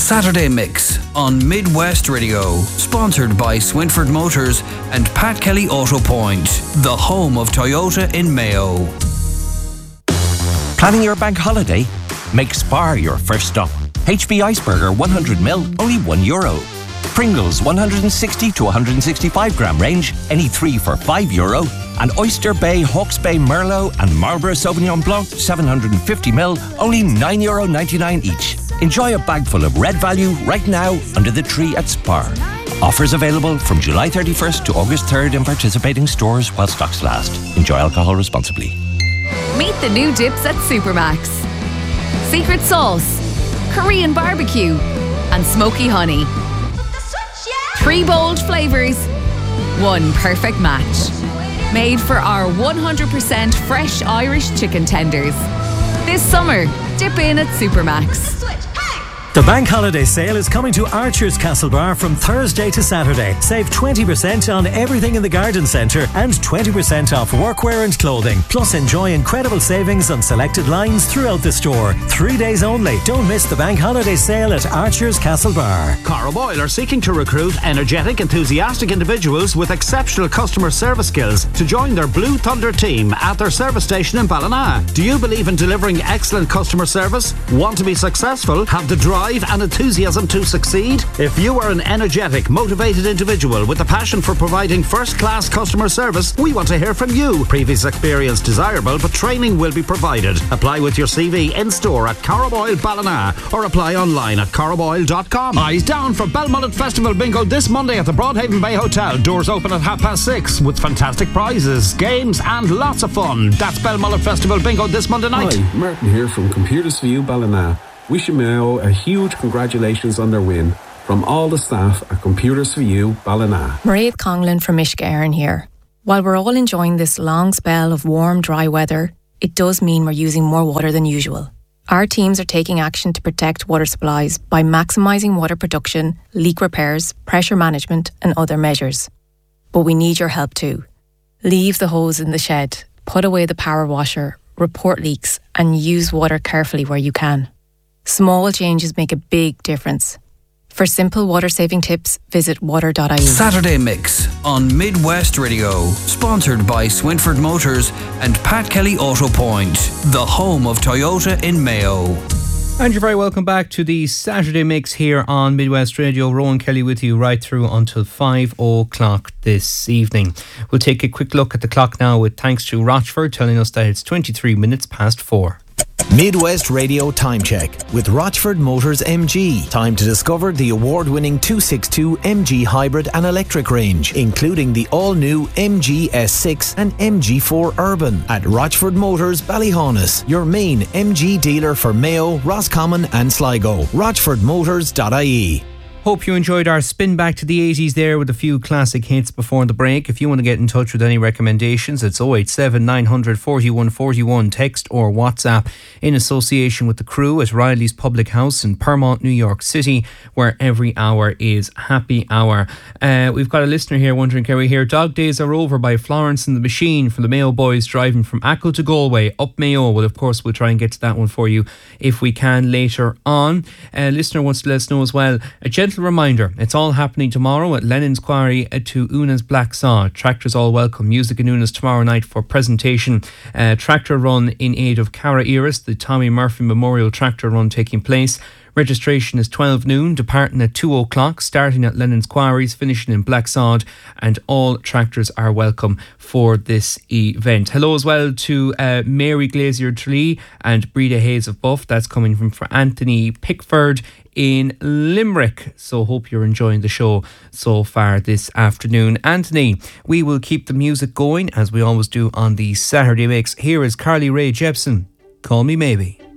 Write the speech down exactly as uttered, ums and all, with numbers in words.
Saturday Mix on Midwest Radio, sponsored by Swinford Motors and Pat Kelly Auto Point, the home of Toyota in Mayo. Planning your bank holiday? Make Spar your first stop. H B Iceberger one hundred mil, only one euro. Pringles one hundred sixty to one hundred sixty-five gram range, any three for five euro. And Oyster Bay, Hawke's Bay Merlot and Marlborough Sauvignon Blanc seven hundred fifty mil, only nine euro ninety-nine each. Enjoy a bag full of red value right now under the tree at Spar. Offers available from July thirty-first to August third in participating stores while stocks last. Enjoy alcohol responsibly. Meet the new dips at Supermax. Secret sauce, Korean barbecue and smoky honey. Three bold flavours, one perfect match. Made for our one hundred percent fresh Irish chicken tenders. This summer, dip in at Supermax. The bank holiday sale is coming to Archer's Castlebar from Thursday to Saturday. Save twenty percent on everything in the garden centre and twenty percent off workwear and clothing. Plus enjoy incredible savings on selected lines throughout the store. Three days only. Don't miss the bank holiday sale at Archer's Castlebar. Carraboyle are seeking to recruit energetic, enthusiastic individuals with exceptional customer service skills to join their Blue Thunder team at their service station in Ballina. Do you believe in delivering excellent customer service? Want to be successful? Have the drive and enthusiasm to succeed? If you are an energetic, motivated individual with a passion for providing first-class customer service, we want to hear from you. Previous experience desirable, but training will be provided. Apply with your C V in-store at Carraboyle Ballina or apply online at carraboyle dot com. Eyes down for Belmullet Festival Bingo this Monday at the Broadhaven Bay Hotel. Doors open at half past six with fantastic prizes, games and lots of fun. That's Belmullet Festival Bingo this Monday night. Hi, Martin here from Computers for You Ballina. Wishing Mayo a huge congratulations on their win from all the staff at Computers for You Ballina. Mairead Conglin from Uisce Éireann here. While we're all enjoying this long spell of warm, dry weather, it does mean we're using more water than usual. Our teams are taking action to protect water supplies by maximising water production, leak repairs, pressure management and other measures. But we need your help too. Leave the hose in the shed, put away the power washer, report leaks and use water carefully where you can. Small changes make a big difference. For simple water-saving tips, visit water dot I E. Saturday Mix on Midwest Radio, sponsored by Swinford Motors and Pat Kelly Auto Point, the home of Toyota in Mayo. And you're very welcome back to the Saturday Mix here on Midwest Radio. Rowan Kelly with you right through until five o'clock this evening. We'll take a quick look at the clock now with thanks to Rochford telling us that it's twenty-three minutes past four. Midwest Radio Time Check with Rochford Motors M G. Time to discover the award-winning two sixty-two M G hybrid and electric range, including the all-new M G S six and M G four Urban at Rochford Motors Ballyhaunis, your main M G dealer for Mayo, Roscommon and Sligo. rochford motors dot I E. Hope you enjoyed our spin back to the eighties there with a few classic hits before the break. If you want to get in touch with any recommendations, it's oh eight seven, nine hundred, forty-one forty-one, text or WhatsApp in association with the crew at Riley's Public House in Permont, New York City, where every hour is happy hour. Uh, we've got a listener here wondering, can we hear Dog Days Are Over by Florence and the Machine from the Mayo Boys driving from Achill to Galway up Mayo? Well, of course, we'll try and get to that one for you if we can later on. A listener wants to let us know as well, a gentle reminder, it's all happening tomorrow at Lennon's Quarry to Una's Black Saw. Tractors all welcome. Music in Una's tomorrow night for presentation. Uh, tractor run in aid of Cara Iris, the Tommy Murphy Memorial Tractor Run taking place. Registration is twelve noon, departing at two o'clock, starting at Lennon's Quarries, finishing in Blacksod, and all tractors are welcome for this event. Hello as well to uh, Mary Glazier Tralee and Breda Hayes of Buff. That's coming from for Anthony Pickford in Limerick. So hope you're enjoying the show so far this afternoon. Anthony, we will keep the music going as we always do on the Saturday Mix. Here is Carly Rae Jepsen, Call Me Maybe.